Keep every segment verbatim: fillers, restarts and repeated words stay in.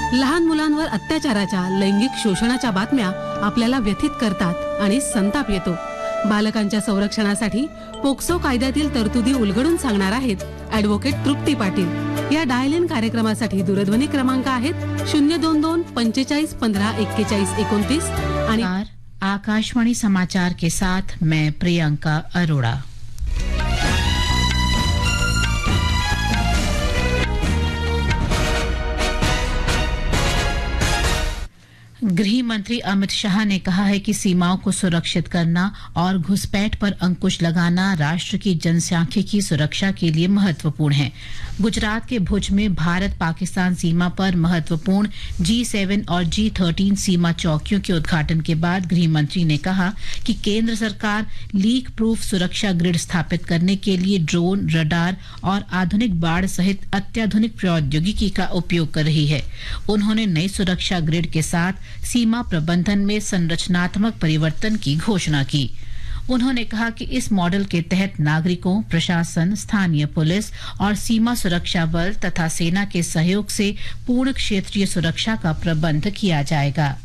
लहान मुलांवर अत्याचाराच्या, लैंगिक शोषणाच्या बातम्या आपल्याला व्यथित करतात आणि संताप येतो. बालकांच्या संरक्षणासाठी पोक्सो कायद्यातील तरतुदी उलगडून सांगणार आहेत ॲडव्होकेट तृप्ती पाटील. या डायल इन कार्यक्रमासाठी दूरध्वनी क्रमांक आहेत शून्य दोन दोन पंचेचाळीस पंधरा एक्केचाळीस एकोणतीस आणि आकाशवाणी समाचार के साथ मैं प्रियंका अरोड़ा. गृह मंत्री अमित शाह ने कहा है कि सीमाओं को सुरक्षित करना और घुसपैठ पर अंकुश लगाना राष्ट्र की जनसांख्यिकी सुरक्षा के लिए महत्वपूर्ण है. गुजरात के भुज में भारत पाकिस्तान सीमा पर महत्वपूर्ण जी सेवन और जी थर्टीन सीमा चौकियों के उद्घाटन के बाद गृह मंत्री ने कहा कि केंद्र सरकार लीक प्रूफ सुरक्षा ग्रिड स्थापित करने के लिए ड्रोन, रडार और आधुनिक बाड़ सहित अत्याधुनिक प्रौद्योगिकी का उपयोग कर रही है. उन्होंने नई सुरक्षा ग्रिड के साथ सीमा प्रबंधन में संरचनात्मक परिवर्तन की घोषणा की. उन्होंने कहा कि इस मॉडल के तहत नागरिकों, प्रशासन, स्थानीय पुलिस और सीमा सुरक्षा बल तथा सेना के सहयोग से पूर्ण क्षेत्रीय सुरक्षा का प्रबंध किया जाएगा.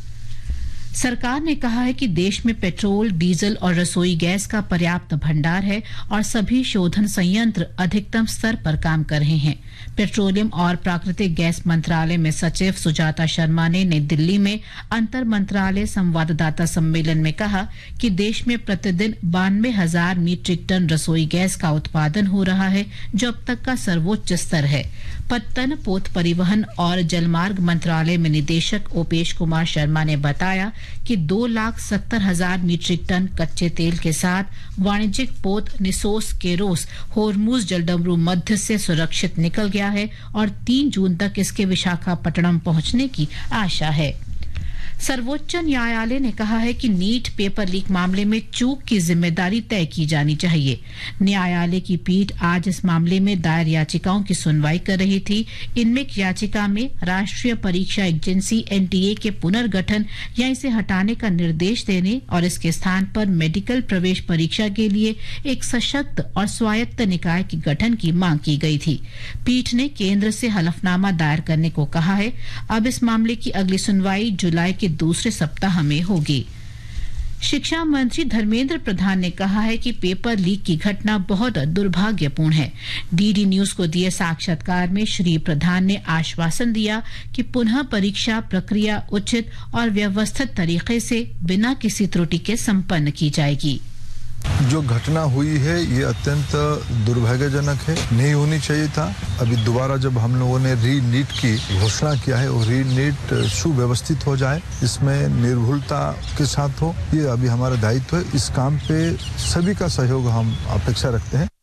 सरकार ने कहा है कि देश में पेट्रोल, डीजल और रसोई गैस का पर्याप्त भंडार है और सभी शोधन संयंत्र अधिकतम स्तर पर काम कर रहे हैं. पेट्रोलियम और प्राकृतिक गैस मंत्रालय में सचिव सुजाता शर्मा ने नई दिल्ली में अंतर मंत्रालय संवाददाता सम्मेलन में कहा कि देश में प्रतिदिन बानवे हजार मीट्रिक टन रसोई गैस का उत्पादन हो रहा है, जो अब तक का सर्वोच्च स्तर है. पत्तन, पोत परिवहन और जलमार्ग मंत्रालय में निदेशक ओपेश कुमार शर्मा ने बताया कि दो लाख सत्तर हजार मीट्रिक टन कच्चे तेल के साथ वाणिज्यिक पोत निसोस केरोस होर्मुज जलडमरू मध्य से सुरक्षित निकल गया है और तीन जून तक इसके विशाखापट्टनम पहुंचने की आशा है. सर्वोच्च न्यायालय ने कहा है कि नीट पेपर लीक मामले में चूक की जिम्मेदारी तय की जानी चाहिए. न्यायालय की पीठ आज इस मामले में दायर याचिकाओं की सुनवाई कर रही थी. इनमें एक याचिका में राष्ट्रीय परीक्षा एजेंसी एनटीए के पुनर्गठन या इसे हटाने का निर्देश देने और इसके स्थान पर मेडिकल प्रवेश परीक्षा के लिए एक सशक्त और स्वायत्त निकाय के गठन की मांग की गई थी. पीठ ने केंद्र से हलफनामा दायर करने को कहा है. अब इस मामले की अगली सुनवाई जुलाई के दूसरे सप्ताह में होगी. शिक्षा मंत्री धर्मेंद्र प्रधान ने कहा है कि पेपर लीक की घटना बहुत दुर्भाग्यपूर्ण है. डीडी न्यूज को दिए साक्षात्कार में श्री प्रधान ने आश्वासन दिया कि पुनः परीक्षा प्रक्रिया उचित और व्यवस्थित तरीके से बिना किसी त्रुटि के संपन्न की जाएगी. जो घटना हुई है ये अत्यंत दुर्भाग्यजनक है, नहीं होनी चाहिए था. अभी दोबारा जब हम लोगों ने री नीट की घोषणा किया है और री नीट सुव्यवस्थित हो जाए, इसमें निर्भुलता के साथ हो, ये अभी हमारा दायित्व है. इस काम पे सभी का सहयोग हम अपेक्षा रखते हैं.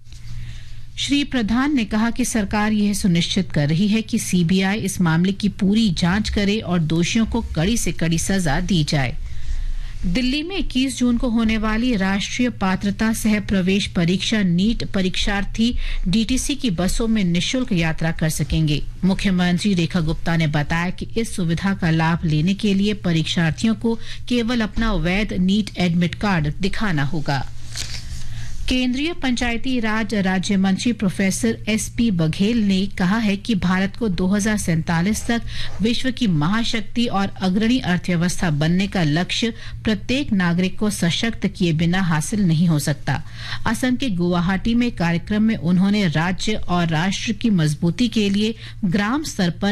श्री प्रधान ने कहा कि सरकार यह सुनिश्चित कर रही है कि सीबीआई इस मामले की पूरी जांच करे और दोषियों को कड़ी से कड़ी सजा दी जाए. दिल्ली में इक्कीस जून को होने वाली राष्ट्रीय पात्रता सह प्रवेश परीक्षा नीट परीक्षार्थी डीटीसी की बसों में निशुल्क यात्रा कर सकेंगे. मुख्यमंत्री रेखा गुप्ता ने बताया कि इस सुविधा का लाभ लेने के लिए परीक्षार्थियों को केवल अपना वैध नीट एडमिट कार्ड दिखाना होगा. केंद्रीय पंचायती राज राज्य मंत्री प्रोफेसर एस पी बघेल ने कहा है कि भारत को दो हज़ार सैंतालीस तक विश्व की महाशक्ति और अग्रणी अर्थव्यवस्था बनने का लक्ष्य प्रत्येक नागरिक को सशक्त किए बिना हासिल नहीं हो सकता. असम के गुवाहाटी में कार्यक्रम में उन्होंने राज्य और राष्ट्र की मजबूती के लिए ग्राम स्तर पर